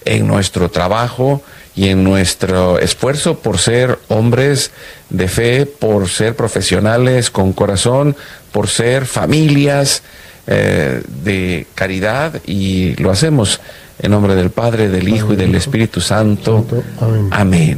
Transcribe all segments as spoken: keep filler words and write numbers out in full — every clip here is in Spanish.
en nuestro trabajo y en nuestro esfuerzo por ser hombres de fe, por ser profesionales con corazón, por ser familias eh, de caridad, y lo hacemos en nombre del Padre, del Hijo y del Espíritu Santo. Amén. Amén.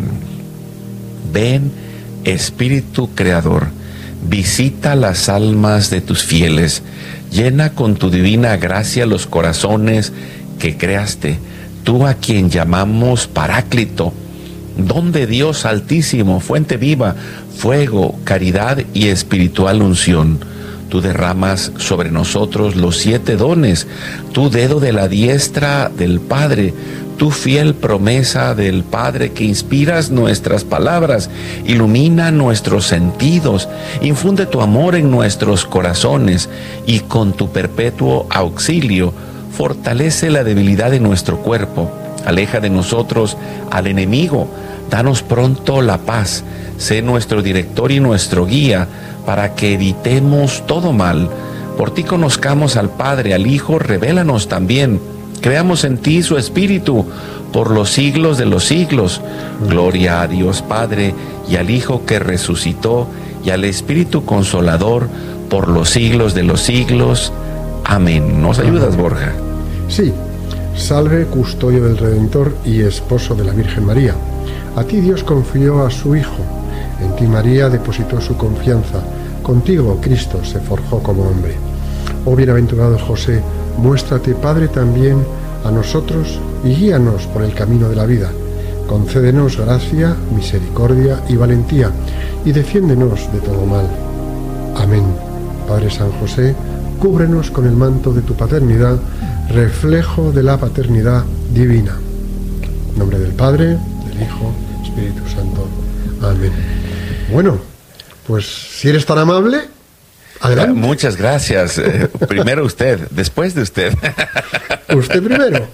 Ven, Espíritu Creador, visita las almas de tus fieles, llena con tu divina gracia los corazones que creaste, tú a quien llamamos Paráclito, don de Dios altísimo, fuente viva, fuego, caridad y espiritual unción. Tú derramas sobre nosotros los siete dones, tu dedo de la diestra del Padre, tu fiel promesa del Padre, que inspiras nuestras palabras, ilumina nuestros sentidos, infunde tu amor en nuestros corazones, y con tu perpetuo auxilio fortalece la debilidad de nuestro cuerpo, aleja de nosotros al enemigo, danos pronto la paz, sé nuestro director y nuestro guía, para que evitemos todo mal. Por ti conozcamos al Padre, al Hijo, revélanos también. Creamos en ti su Espíritu por los siglos de los siglos. Gloria a Dios Padre, y al Hijo que resucitó, y al Espíritu Consolador por los siglos de los siglos. Amén. ¿Nos ayudas, Borja? Sí. Salve, custodio del Redentor y esposo de la Virgen María. A ti Dios confió a su Hijo. En ti María depositó su confianza. Contigo Cristo se forjó como hombre. Oh bienaventurado José, muéstrate Padre también a nosotros y guíanos por el camino de la vida. Concédenos gracia, misericordia y valentía, y defiéndenos de todo mal. Amén. Padre San José, cúbrenos con el manto de tu paternidad, reflejo de la paternidad divina. En nombre del Padre, del Hijo, Espíritu Santo. Amén. Bueno, pues si eres tan amable, adelante. Muchas gracias. Eh, primero usted, después de usted. Usted primero.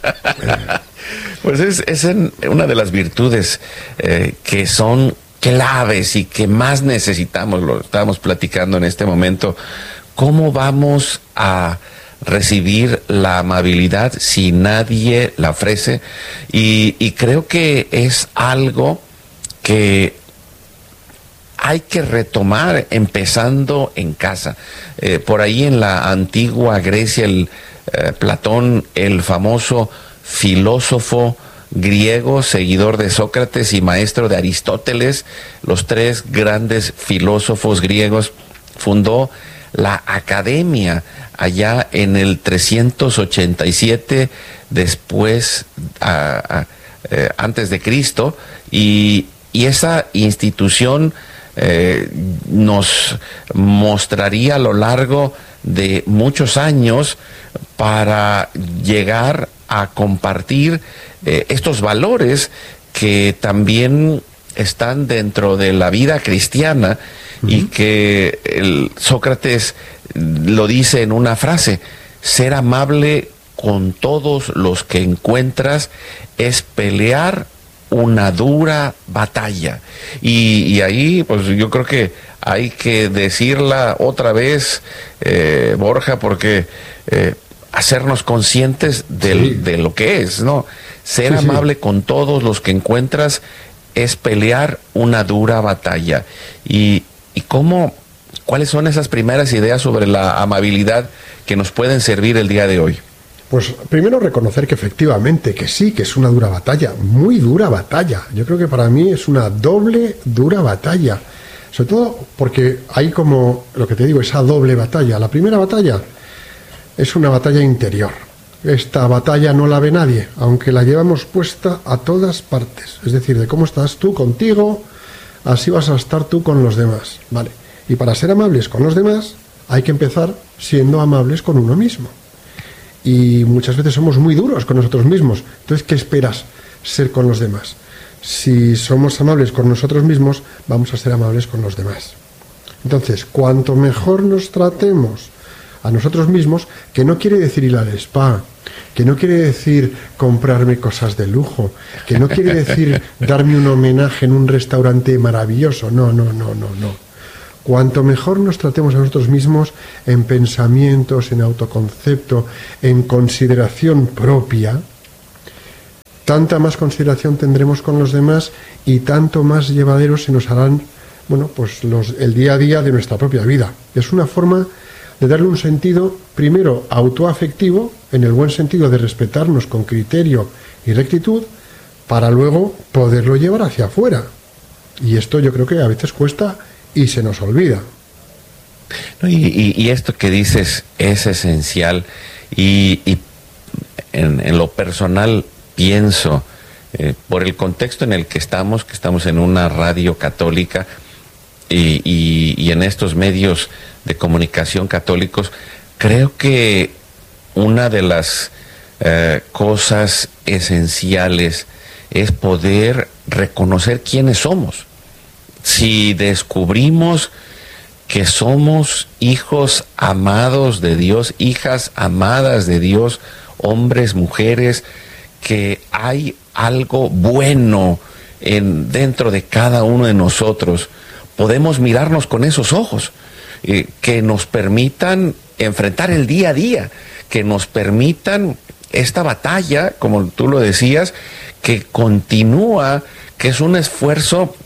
Pues es, es en una de las virtudes eh, que son claves y que más necesitamos, lo estábamos platicando en este momento. ¿Cómo vamos a recibir la amabilidad si nadie la ofrece? Y, y creo que es algo que hay que retomar empezando en casa. Eh, por ahí en la antigua Grecia, el eh, Platón, el famoso filósofo griego, seguidor de Sócrates y maestro de Aristóteles, los tres grandes filósofos griegos, fundó la academia allá en el trescientos ochenta y siete después, a, a, eh, antes de Cristo, y, y esa institución Eh, nos mostraría a lo largo de muchos años para llegar a compartir eh, estos valores que también están dentro de la vida cristiana. Uh-huh. Y que el Sócrates lo dice en una frase: ser amable con todos los que encuentras es pelear una dura batalla. Y, y ahí, pues yo creo que hay que decirla otra vez, eh, Borja, porque eh, hacernos conscientes del, sí. de lo que es, ¿no? Ser sí, amable sí. con todos los que encuentras es pelear una dura batalla. Y, y cómo, ¿cuáles son esas primeras ideas sobre la amabilidad que nos pueden servir el día de hoy? Pues primero reconocer que efectivamente, que sí, que es una dura batalla, muy dura batalla. Yo creo que para mí es una doble dura batalla. Sobre todo porque hay como, lo que te digo, esa doble batalla. La primera batalla es una batalla interior. Esta batalla no la ve nadie, aunque la llevamos puesta a todas partes. Es decir, de cómo estás tú contigo, así vas a estar tú con los demás. Vale. Y para ser amables con los demás, hay que empezar siendo amables con uno mismo. Y muchas veces somos muy duros con nosotros mismos. Entonces, ¿qué esperas ser con los demás? Si somos amables con nosotros mismos, vamos a ser amables con los demás. Entonces, cuanto mejor nos tratemos a nosotros mismos, que no quiere decir ir al spa, que no quiere decir comprarme cosas de lujo, que no quiere decir darme un homenaje en un restaurante maravilloso. No, no, no, no, no. Cuanto mejor nos tratemos a nosotros mismos en pensamientos, en autoconcepto, en consideración propia, tanta más consideración tendremos con los demás y tanto más llevaderos se nos harán, bueno, pues los, el día a día de nuestra propia vida. Es una forma de darle un sentido, primero, autoafectivo, en el buen sentido de respetarnos con criterio y rectitud, para luego poderlo llevar hacia afuera. Y esto yo creo que a veces cuesta y se nos olvida. No, y, y, y esto que dices es esencial, y, y en, en lo personal pienso, eh, por el contexto en el que estamos, que estamos en una radio católica y, y, y en estos medios de comunicación católicos, creo que una de las eh, cosas esenciales es poder reconocer quiénes somos. Si descubrimos que somos hijos amados de Dios, hijas amadas de Dios, hombres, mujeres, que hay algo bueno en, dentro de cada uno de nosotros, podemos mirarnos con esos ojos, eh, que nos permitan enfrentar el día a día, que nos permitan esta batalla, como tú lo decías, que continúa, que es un esfuerzo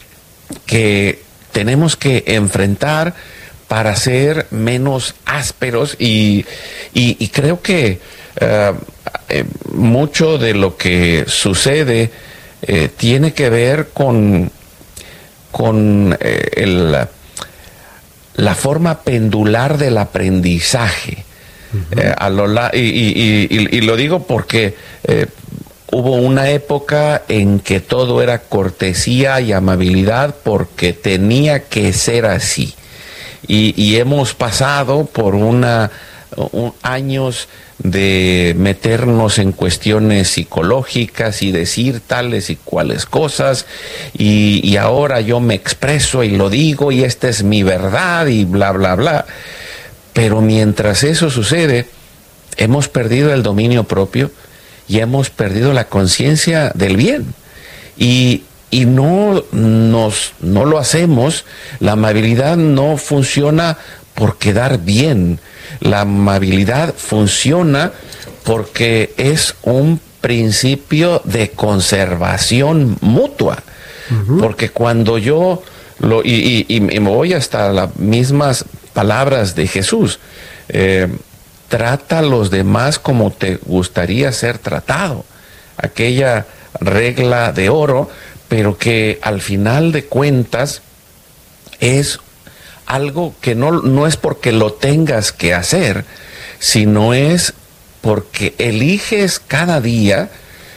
que tenemos que enfrentar para ser menos ásperos, y, y, y creo que uh, eh, mucho de lo que sucede eh, tiene que ver con, con eh, el, la forma pendular del aprendizaje. Uh-huh. eh, a lo la, y, y, y, y lo digo porque eh, hubo una época en que todo era cortesía y amabilidad porque tenía que ser así. Y, y hemos pasado por una, un, años de meternos en cuestiones psicológicas y decir tales y cuales cosas, y, y ahora yo me expreso y lo digo y esta es mi verdad y bla, bla, bla. Pero mientras eso sucede, hemos perdido el dominio propio y hemos perdido la conciencia del bien, y, y no, nos, no lo hacemos. La amabilidad no funciona por quedar bien, la amabilidad funciona porque es un principio de conservación mutua. Uh-huh. Porque cuando yo, lo, y, y, y me voy hasta las mismas palabras de Jesús, eh, trata a los demás como te gustaría ser tratado. Aquella regla de oro, pero que al final de cuentas es algo que no, no es porque lo tengas que hacer, sino es porque eliges cada día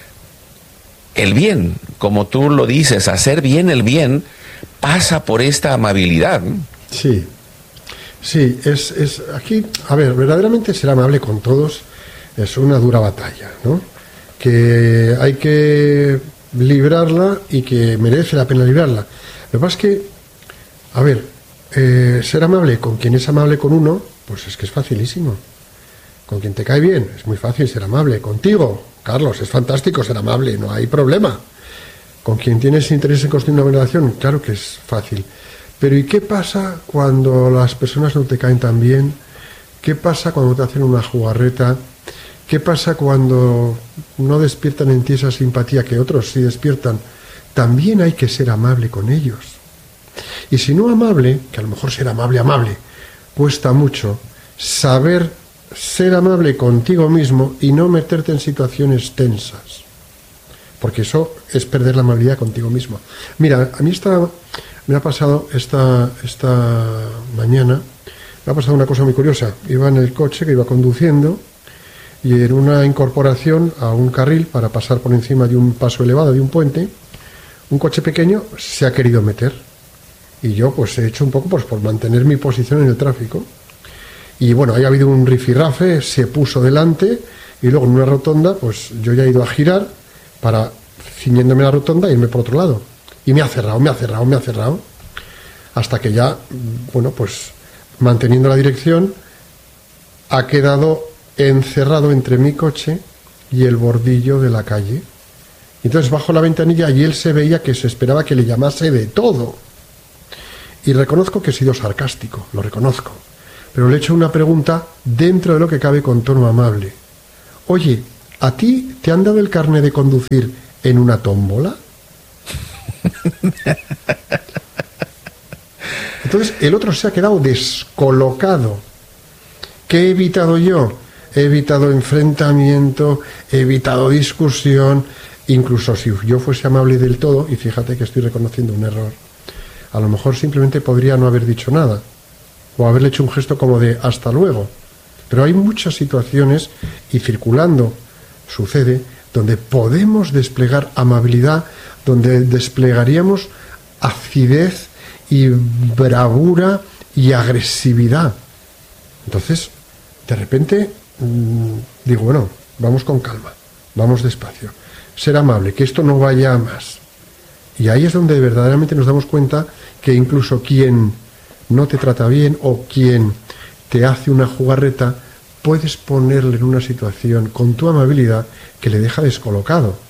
el bien. Como tú lo dices, hacer bien el bien pasa por esta amabilidad. Sí. Sí, es, es aquí, a ver, verdaderamente ser amable con todos es una dura batalla, ¿no? Que hay que librarla y que merece la pena librarla. Lo que pasa es que, a ver, eh, ser amable con quien es amable con uno, pues es que es facilísimo. Con quien te cae bien, es muy fácil ser amable. Contigo, Carlos, es fantástico ser amable, no hay problema. Con quien tienes interés en construir una relación, claro que es fácil. Pero ¿y qué pasa cuando las personas no te caen tan bien? ¿Qué pasa cuando te hacen una jugarreta? ¿Qué pasa cuando no despiertan en ti esa simpatía que otros sí despiertan? También hay que ser amable con ellos. Y si no amable, que a lo mejor ser amable, amable, cuesta mucho, saber ser amable contigo mismo y no meterte en situaciones tensas. Porque eso es perder la amabilidad contigo mismo. Mira, a mí esta... Me ha pasado esta, esta mañana, me ha pasado una cosa muy curiosa. Iba en el coche que iba conduciendo y en una incorporación a un carril para pasar por encima de un paso elevado, de un puente, un coche pequeño se ha querido meter. Y yo pues he hecho un poco pues, por mantener mi posición en el tráfico. Y bueno, ahí ha habido un rifirrafe, se puso delante y luego en una rotonda pues yo ya he ido a girar para, ciñéndome la rotonda, irme por otro lado. Y me ha cerrado, me ha cerrado, me ha cerrado, hasta que ya, bueno, pues manteniendo la dirección, ha quedado encerrado entre mi coche y el bordillo de la calle. Entonces bajo la ventanilla y él se veía que se esperaba que le llamase de todo. Y reconozco que he sido sarcástico, lo reconozco, pero le he hecho una pregunta dentro de lo que cabe con tono amable. Oye, ¿A ti te han dado el carné de conducir en una tómbola? Entonces el otro se ha quedado descolocado. ¿Qué he evitado yo? He evitado enfrentamiento, he evitado discusión, incluso si yo fuese amable del todo, y fíjate que estoy reconociendo un error, a lo mejor simplemente podría no haber dicho nada, o haberle hecho un gesto como de hasta luego. Pero hay muchas situaciones, y circulando sucede, donde podemos desplegar amabilidad, donde desplegaríamos acidez y bravura y agresividad. Entonces, de repente, mmm, digo, bueno, vamos con calma, vamos despacio, ser amable, que esto no vaya a más. Y ahí es donde verdaderamente nos damos cuenta que incluso quien no te trata bien o quien te hace una jugarreta, puedes ponerle en una situación con tu amabilidad que le deja descolocado.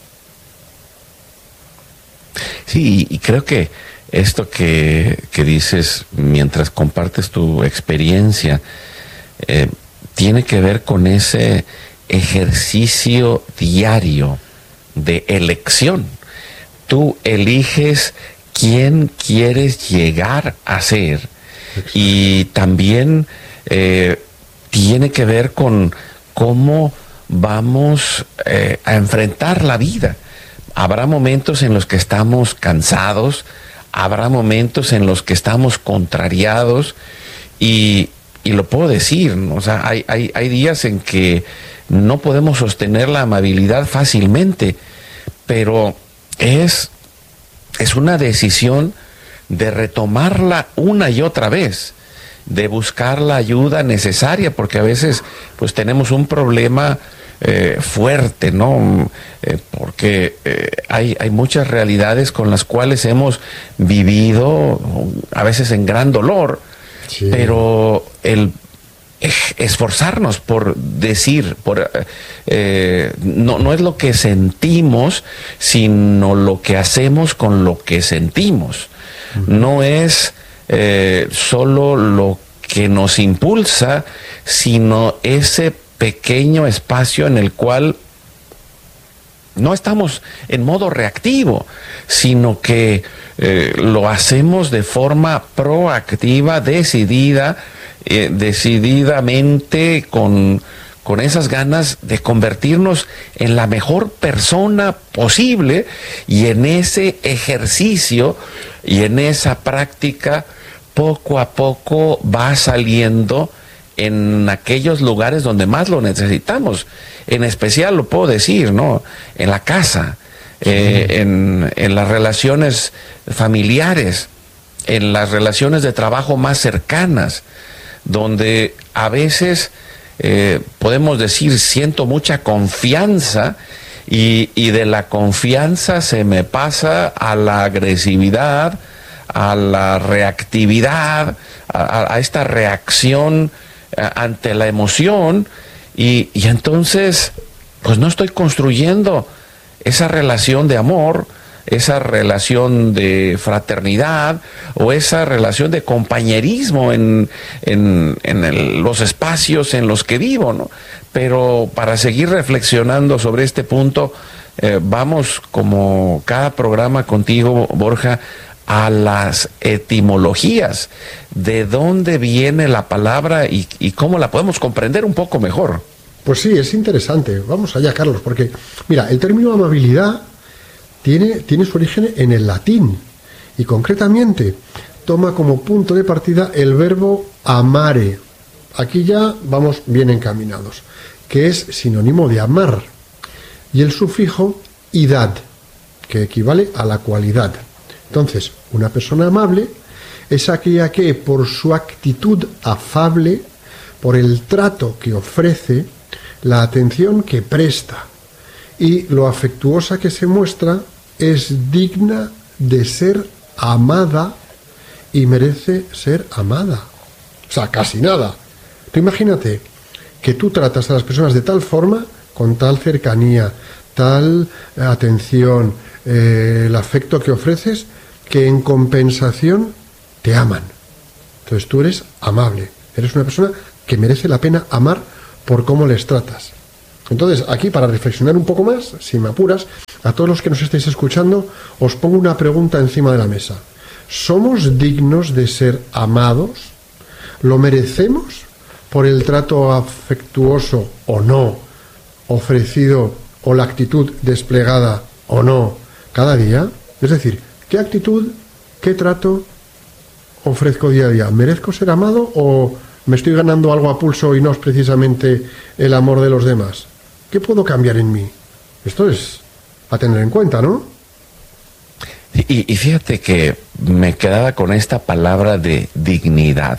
Sí, y creo que esto que, que dices mientras compartes tu experiencia eh, tiene que ver con ese ejercicio diario de elección. Tú eliges quién quieres llegar a ser. Exacto. Y también eh, tiene que ver con cómo vamos eh, a enfrentar la vida. Habrá momentos en los que estamos cansados, habrá momentos en los que estamos contrariados y, y lo puedo decir, ¿no? O sea, hay, hay, hay días en que no podemos sostener la amabilidad fácilmente, pero es, es una decisión de retomarla una y otra vez, de buscar la ayuda necesaria, porque a veces pues tenemos un problema eh, fuerte, ¿no? Eh, porque eh, hay, hay muchas realidades con las cuales hemos vivido, a veces en gran dolor, sí. Pero el esforzarnos por decir, por eh, no, no es lo que sentimos, sino lo que hacemos con lo que sentimos. Uh-huh. No es eh, solo lo que nos impulsa, sino ese pequeño espacio en el cual no estamos en modo reactivo, sino que eh, lo hacemos de forma proactiva, decidida, eh, decididamente, con, con esas ganas de convertirnos en la mejor persona posible, y en ese ejercicio y en esa práctica poco a poco va saliendo en aquellos lugares donde más lo necesitamos. En especial lo puedo decir, ¿no? En la casa, eh, en, en las relaciones familiares, en las relaciones de trabajo más cercanas, donde a veces eh, podemos decir siento mucha confianza y, y de la confianza se me pasa a la agresividad, a la reactividad, a, a esta reacción ante la emoción, y, y entonces pues no estoy construyendo esa relación de amor, esa relación de fraternidad o esa relación de compañerismo en, en, en el, los espacios en los que vivo, ¿no? Pero para seguir reflexionando sobre este punto, eh, vamos, como cada programa contigo, Borja, a las etimologías, de dónde viene la palabra y, y cómo la podemos comprender un poco mejor. Pues sí, es interesante. Vamos allá, Carlos, porque mira, el término amabilidad tiene, tiene su origen en el latín, y concretamente toma como punto de partida el verbo amare. Aquí ya vamos bien encaminados, que es sinónimo de amar, y el sufijo idad, que equivale a la cualidad. Entonces, una persona amable es aquella que, por su actitud afable, por el trato que ofrece, la atención que presta y lo afectuosa que se muestra, es digna de ser amada y merece ser amada. O sea, casi nada. Tú imagínate que tú tratas a las personas de tal forma, con tal cercanía, tal atención, eh, el afecto que ofreces, que en compensación te aman. Entonces tú eres amable, eres una persona que merece la pena amar por cómo les tratas. Entonces, aquí, para reflexionar un poco más, si me apuras, a todos los que nos estáis escuchando, os pongo una pregunta encima de la mesa. ¿Somos dignos de ser amados? ¿Lo merecemos por el trato afectuoso o no, ofrecido, o la actitud desplegada o no, cada día? Es decir, ¿qué actitud, qué trato ofrezco día a día? ¿Merezco ser amado o me estoy ganando algo a pulso y no es precisamente el amor de los demás? ¿Qué puedo cambiar en mí? Esto es a tener en cuenta, ¿no? Y, y fíjate que me quedaba con esta palabra de dignidad.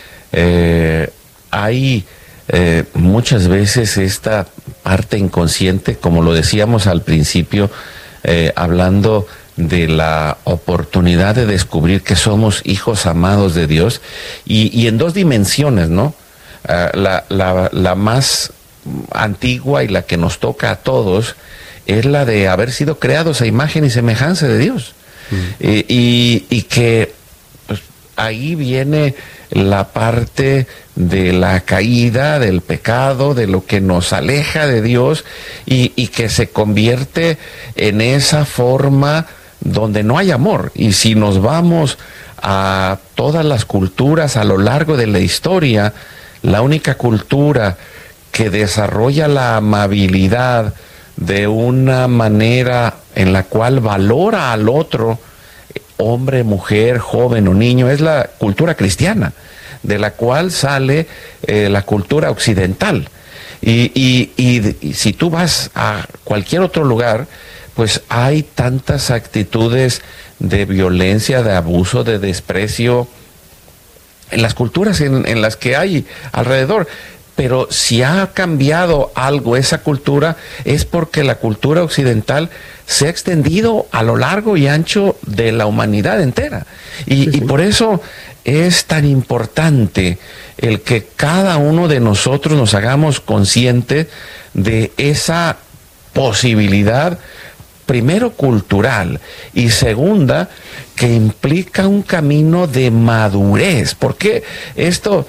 Eh, hay eh, muchas veces esta parte inconsciente, como lo decíamos al principio, eh, hablando de la oportunidad de descubrir que somos hijos amados de Dios, y, y en dos dimensiones, ¿no? Uh, la, la, la más antigua y la que nos toca a todos es la de haber sido creados a imagen y semejanza de Dios. Mm. y, y, y que pues, ahí viene la parte de la caída, del pecado, de lo que nos aleja de Dios, y, y que se convierte en esa forma donde no hay amor. Y si nos vamos a todas las culturas a lo largo de la historia, la única cultura que desarrolla la amabilidad de una manera en la cual valora al otro, hombre, mujer, joven o niño, es la cultura cristiana, de la cual sale eh, la cultura occidental. Y, y, y, y si tú vas a cualquier otro lugar, pues hay tantas actitudes de violencia, de abuso, de desprecio, en las culturas en, en las que hay alrededor. Pero si ha cambiado algo esa cultura, es porque la cultura occidental se ha extendido a lo largo y ancho de la humanidad entera. Y, sí, sí. y por eso es tan importante el que cada uno de nosotros nos hagamos conscientes de esa posibilidad, primero cultural, y segunda, que implica un camino de madurez. Porque esto...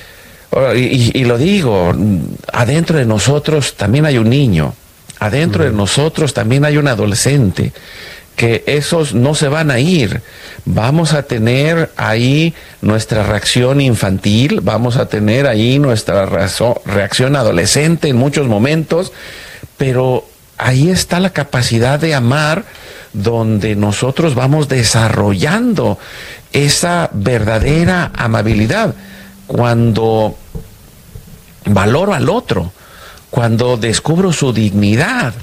Y, y lo digo, adentro de nosotros también hay un niño, adentro uh-huh. de nosotros también hay un adolescente, que esos no se van a ir. Vamos a tener ahí nuestra reacción infantil, vamos a tener ahí nuestra razón, reacción adolescente en muchos momentos, pero ahí está la capacidad de amar, donde nosotros vamos desarrollando esa verdadera amabilidad. Cuando valoro al otro, cuando descubro su dignidad,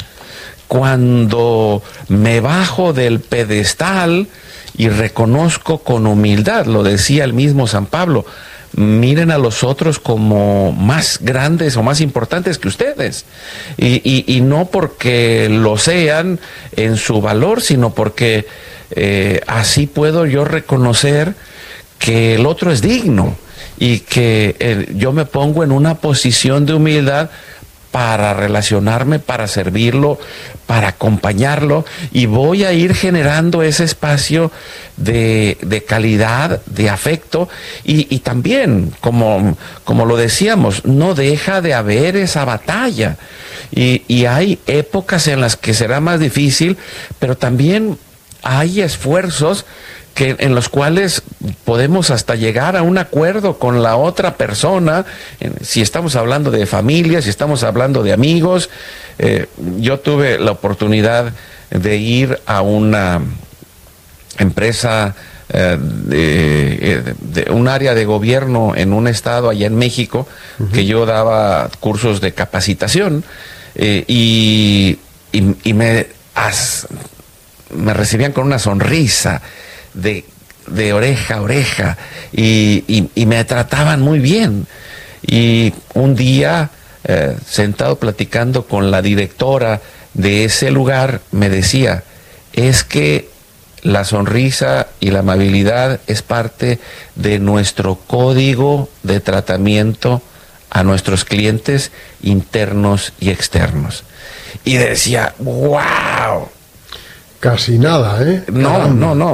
cuando me bajo del pedestal y reconozco con humildad, lo decía el mismo San Pablo, miren a los otros como más grandes o más importantes que ustedes, y, y, y no porque lo sean en su valor, sino porque eh, así puedo yo reconocer que el otro es digno, y que eh, yo me pongo en una posición de humildad para relacionarme, para servirlo, para acompañarlo, y voy a ir generando ese espacio de, de calidad, de afecto, y, y también, como, como lo decíamos, no deja de haber esa batalla, y, y hay épocas en las que será más difícil, pero también hay esfuerzos que, en los cuales podemos hasta llegar a un acuerdo con la otra persona, si estamos hablando de familia, si estamos hablando de amigos. Eh, yo tuve la oportunidad de ir a una empresa, eh, de, de un área de gobierno en un estado allá en México, uh-huh. que yo daba cursos de capacitación, eh, y, y, y me, as, me recibían con una sonrisa de, de oreja a oreja, y, y, y me trataban muy bien. Y un día, eh, sentado platicando con la directora de ese lugar, me decía, es que la sonrisa y la amabilidad es parte de nuestro código de tratamiento a nuestros clientes internos y externos. Y decía, wow. Casi nada, ¿eh? No, Caramba. no, no.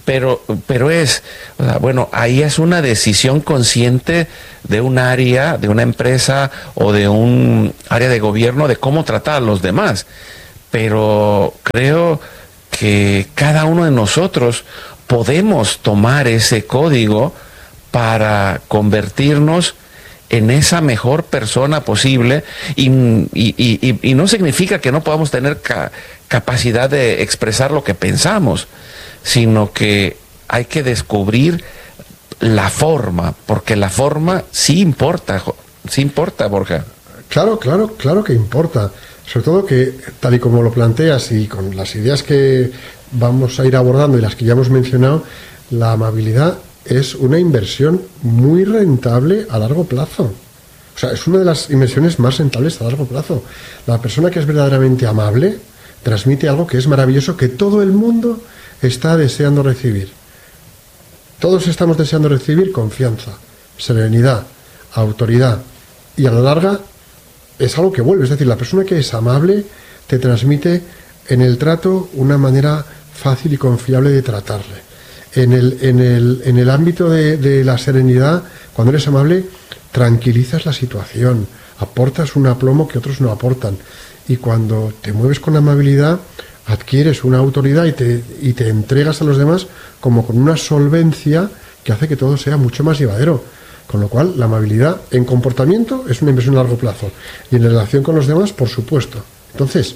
pero, pero es, o sea, bueno, ahí es una decisión consciente de un área, de una empresa o de un área de gobierno de cómo tratar a los demás. Pero creo que cada uno de nosotros podemos tomar ese código para convertirnos en esa mejor persona posible, y, y, y, y no significa que no podamos tener ca capacidad de expresar lo que pensamos, sino que hay que descubrir la forma, porque la forma sí importa, sí importa, Borja. Claro, claro, claro que importa. Sobre todo que, tal y como lo planteas y con las ideas que vamos a ir abordando y las que ya hemos mencionado, la amabilidad es una inversión muy rentable a largo plazo. O sea, es una de las inversiones más rentables a largo plazo. La persona que es verdaderamente amable transmite algo que es maravilloso, que todo el mundo está deseando recibir. Todos estamos deseando recibir confianza, serenidad, autoridad, y a la larga es algo que vuelve. Es decir, la persona que es amable te transmite en el trato una manera fácil y confiable de tratarle. En el, en el, en el ámbito de, de la serenidad, cuando eres amable, tranquilizas la situación, aportas un aplomo que otros no aportan. Y cuando te mueves con amabilidad, adquieres una autoridad y te, y te entregas a los demás como con una solvencia que hace que todo sea mucho más llevadero. Con lo cual, la amabilidad en comportamiento es una inversión a largo plazo. Y en relación con los demás, por supuesto. Entonces,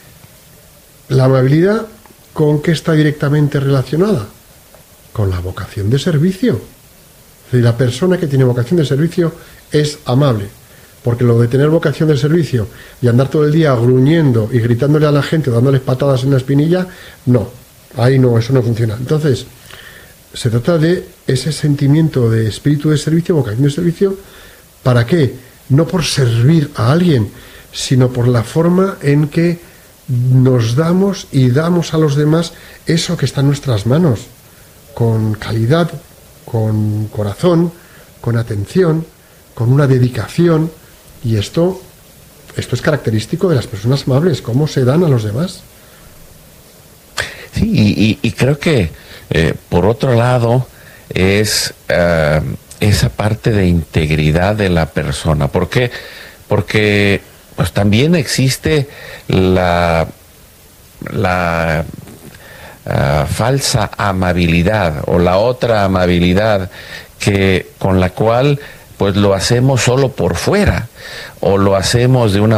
la amabilidad, ¿con qué está directamente relacionada? Con la vocación de servicio. Es decir, la persona que tiene vocación de servicio es amable, porque lo de tener vocación de servicio y andar todo el día gruñendo y gritándole a la gente, dándoles patadas en la espinilla, no, ahí no, eso no funciona. Entonces, se trata de ese sentimiento de espíritu de servicio, vocación de servicio. ¿Para qué? No por servir a alguien, sino por la forma en que nos damos y damos a los demás eso que está en nuestras manos, con calidad, con corazón, con atención, con una dedicación. Y esto, esto es característico de las personas amables, cómo se dan a los demás. Sí, y, y creo que eh, por otro lado es uh, esa parte de integridad de la persona. ¿Por qué? Porque pues también existe la, la uh, falsa amabilidad o la otra amabilidad que con la cual pues lo hacemos solo por fuera o lo hacemos de una